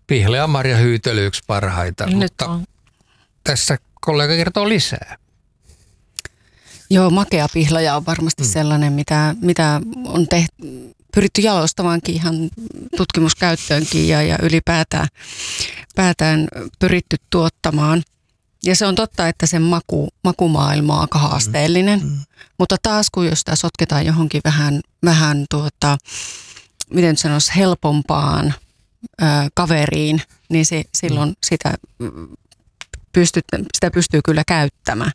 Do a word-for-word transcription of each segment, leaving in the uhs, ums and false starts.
Pihlajanmarja hyytely yksi parhaita, Nyt mutta on. tässä kollega kertoo lisää. Joo, makea pihlaja on varmasti mm. sellainen, mitä, mitä on tehty, pyritty jalostamaankin ihan tutkimuskäyttöönkin ja, ja ylipäätään päätään pyritty tuottamaan. Ja se on totta, että sen maku, makumaailma on aika haasteellinen, mm. mutta taas kun jos sitä sotketaan johonkin vähän, vähän tuota, miten sanoisi, helpompaan ö, kaveriin, niin se, silloin sitä, pystyt, sitä pystyy kyllä käyttämään.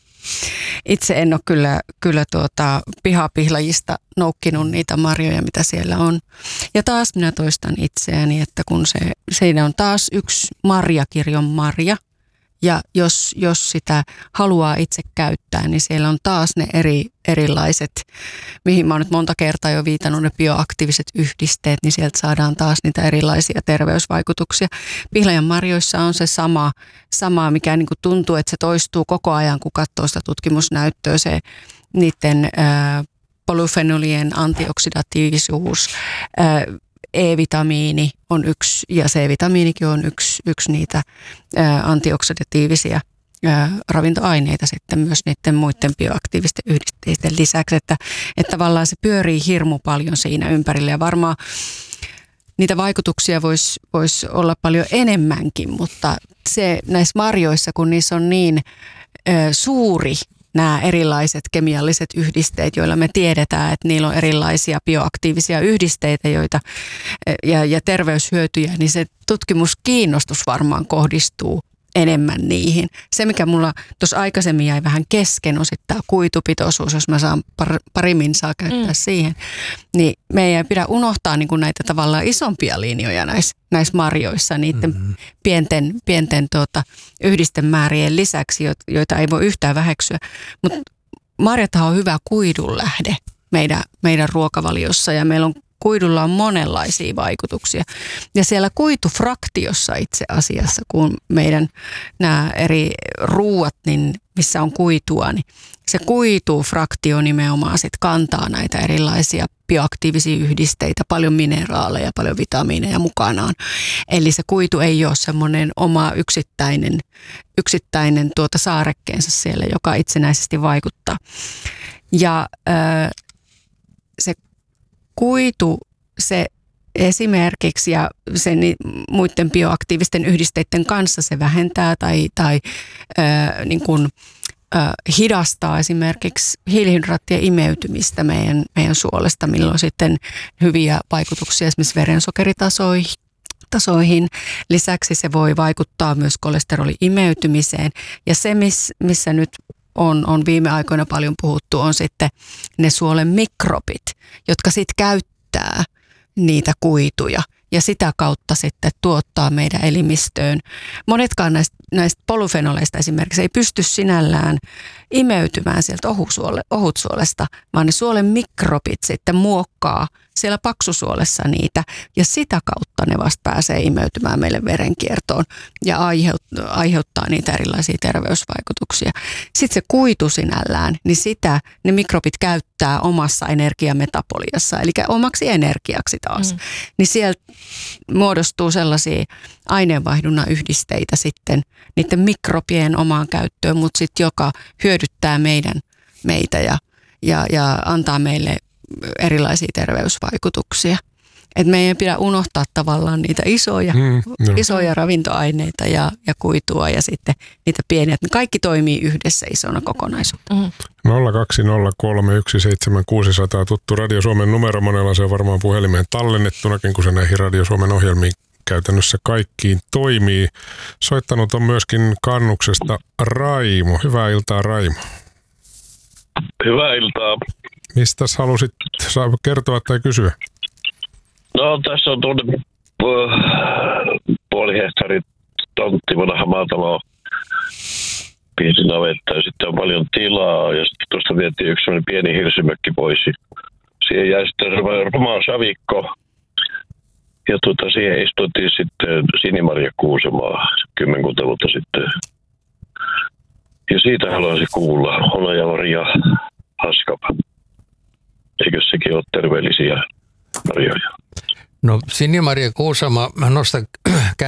Itse en ole kyllä, kyllä tuota pihapihlajista noukkinut niitä marjoja, mitä siellä on. Ja taas minä toistan itseäni, että kun se, siinä on taas yksi marjakirjon marja, ja jos, jos sitä haluaa itse käyttää, niin siellä on taas ne eri, erilaiset, mihin mä oon nyt monta kertaa jo viitannut, ne bioaktiiviset yhdisteet, niin sieltä saadaan taas niitä erilaisia terveysvaikutuksia. Pihlajan marjoissa on se sama, sama mikä niin kuin tuntuu, että se toistuu koko ajan, kun katsoo sitä tutkimusnäyttöä, se niiden äh, polyfenolien antioksidatiivisuus, äh, E-vitamiini on yksi ja C-vitamiinikin on yksi, yksi niitä ää, antioksidatiivisia ää, ravintoaineita sitten myös niiden muiden bioaktiivisten yhdisteiden lisäksi, että, että tavallaan se pyörii hirmu paljon siinä ympärillä ja varmaan niitä vaikutuksia voisi vois olla paljon enemmänkin, mutta se näissä marjoissa, kun niissä on niin ää, suuri nämä erilaiset kemialliset yhdisteet, joilla me tiedetään, että niillä on erilaisia bioaktiivisia yhdisteitä joita, ja, ja terveyshyötyjä, niin se tutkimuskiinnostus varmaan kohdistuu enemmän niihin. Se, mikä mulla tuossa aikaisemmin jäi vähän kesken, on sitten tämä kuitupitoisuus, jos mä saan par, pari minsaa käyttää mm. siihen, niin meidän ei pidä unohtaa niin kuin näitä tavallaan isompia linjoja näissä, näissä marjoissa, niiden mm-hmm. pienten, pienten tuota, yhdistemäärien lisäksi, joita ei voi yhtään väheksyä. Mutta marjathan on hyvä kuidunlähde meidän, meidän ruokavaliossa ja meillä on kuidulla on monenlaisia vaikutuksia. Ja siellä kuitufraktiossa itse asiassa, kun meidän nämä eri ruuat, niin missä on kuitua, niin se kuitufraktio nimenomaan sit kantaa näitä erilaisia bioaktiivisia yhdisteitä, paljon mineraaleja, paljon vitamiineja mukanaan. Eli se kuitu ei ole semmoinen oma yksittäinen, yksittäinen tuota saarekkeensa siellä, joka itsenäisesti vaikuttaa. Ja äh, se kuitu, se esimerkiksi ja sen muiden bioaktiivisten yhdisteiden kanssa se vähentää tai, tai äh, niin kuin, äh, hidastaa esimerkiksi hiilihydraattien imeytymistä meidän, meidän suolesta, millä on sitten hyviä vaikutuksia esimerkiksi verensokeritasoihin. Tasoihin. Lisäksi se voi vaikuttaa myös kolesterolin imeytymiseen ja se, missä nyt on, on viime aikoina paljon puhuttu, on sitten ne suolen mikrobit, jotka sitten käyttää niitä kuituja ja sitä kautta sitten tuottaa meidän elimistöön. Monetkaan näistä, näistä polyfenoleista esimerkiksi ei pysty sinällään imeytymään sieltä ohusuole, ohutsuolesta, vaan ne suolen mikrobit sitten muokkaa siellä paksusuolessa niitä ja sitä kautta ne vasta pääsee imeytymään meille verenkiertoon ja aiheuttaa, aiheuttaa niitä erilaisia terveysvaikutuksia. Sitten se kuitu sinällään, niin sitä ne mikrobit käyttää omassa energiametaboliassa, eli omaksi energiaksi taas. Mm. Niin sieltä muodostuu sellaisia aineenvaihdunnan yhdisteitä sitten niiden mikrobien omaan käyttöön, mutta sitten joka hyödyttää meidän, meitä ja, ja, ja antaa meille erilaisia terveysvaikutuksia. Et meidän ei pidä unohtaa tavallaan niitä isoja, mm, no. isoja ravintoaineita ja, ja kuitua ja sitten niitä pieniä. Ne kaikki toimii yhdessä isona kokonaisuutena. Mm. nolla kaksi nolla kolme yksi seitsemän kuusi nolla nolla tuttu Radio Suomen numero, monella se on varmaan puhelimeen tallennettunakin, kun se näihin Radio Suomen ohjelmiin käytännössä kaikkiin toimii. Soittanut on myöskin Kannuksesta Raimo. Hyvää iltaa, Raimo. Hyvää iltaa. Mistäs halusit kertoa tai kysyä? No tässä on tuonne puoli hehtaarin tontti, vanha maatalo, pieni navetta ja sitten on paljon tilaa ja sitten tuosta vietiin yksi sellainen pieni hirsimökki pois. Siihen jäi sitten roma savikko ja tuota, siihen istuttiin sitten Sinimarja Kuusemaa kymmenkunta vuotta sitten. Ja siitä haluaisin kuulla Hunajavari ja Haskapa. Eikö sekin ole terveellisiä marjoja? No Sinimarja Kuusama, mä nostan